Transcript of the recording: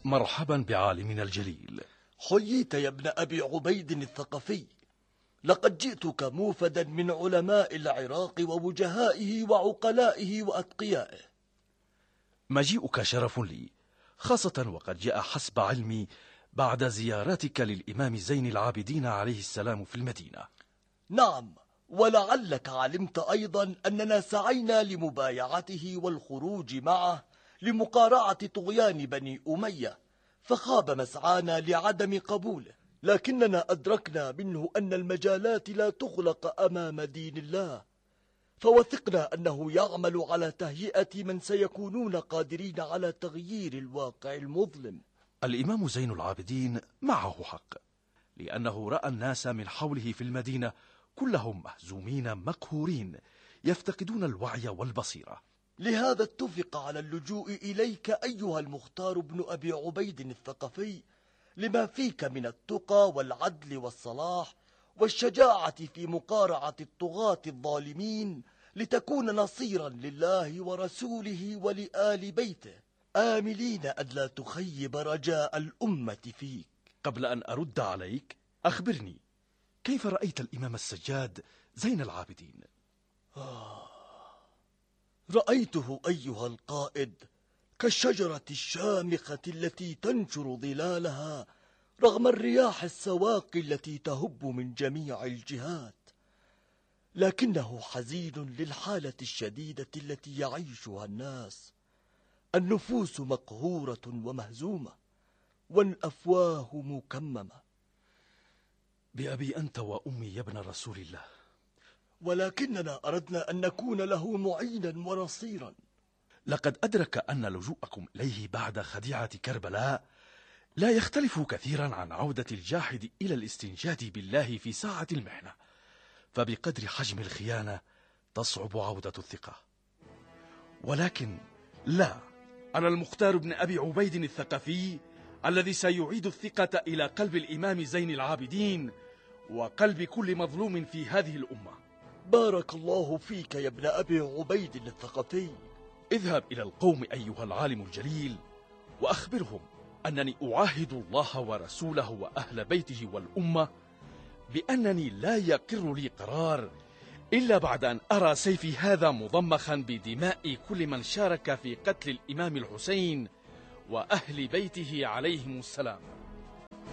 مرحبا بعالمنا الجليل. حييت يا ابن أبي عبيد الثقفي. لقد جئتك موفدا من علماء العراق ووجهائه وعقلائه وأتقيائه. مجيئك شرف لي، خاصة وقد جاء حسب علمي بعد زيارتك للإمام زين العابدين عليه السلام في المدينة. نعم، ولعلك علمت أيضا أننا سعينا لمبايعته والخروج معه لمقارعة طغيان بني أمية، فخاب مسعانا لعدم قبوله، لكننا أدركنا منه أن المجالات لا تخلق أمام دين الله، فوثقنا أنه يعمل على تهيئة من سيكونون قادرين على تغيير الواقع المظلم. الإمام زين العابدين معه حق، لأنه رأى الناس من حوله في المدينة كلهم مهزومين مقهورين يفتقدون الوعي والبصيرة. لهذا اتفق على اللجوء إليك أيها المختار بن أبي عبيد الثقفي، لما فيك من التقى والعدل والصلاح والشجاعة في مقارعة الطغاة الظالمين، لتكون نصيرا لله ورسوله ولآل بيته، آملين أن لا تخيب رجاء الأمة فيك. قبل أن أرد عليك، أخبرني كيف رأيت الإمام السجاد زين العابدين؟ رأيته أيها القائد كالشجرة الشامخة التي تنشر ظلالها رغم الرياح السواقي التي تهب من جميع الجهات، لكنه حزين للحالة الشديدة التي يعيشها الناس. النفوس مقهورة ومهزومة، والأفواه مكممة. بأبي أنت وأمي يا ابن رسول الله، ولكننا أردنا أن نكون له معينا ونصيرا. لقد أدرك أن لجوءكم إليه بعد خديعة كربلاء لا يختلف كثيرا عن عودة الجاحد إلى الاستنجاد بالله في ساعة المحنة، فبقدر حجم الخيانة تصعب عودة الثقة. ولكن لا، أنا المختار بن أبي عبيد الثقفي الذي سيعيد الثقة إلى قلب الإمام زين العابدين وقلب كل مظلوم في هذه الأمة. بارك الله فيك يا ابن أبي عبيد الثقفي. اذهب إلى القوم أيها العالم الجليل وأخبرهم أنني أعاهد الله ورسوله وأهل بيته والأمة بأنني لا يقر لي قرار إلا بعد أن أرى سيفي هذا مضمخا بدماء كل من شارك في قتل الإمام الحسين وأهل بيته عليهم السلام.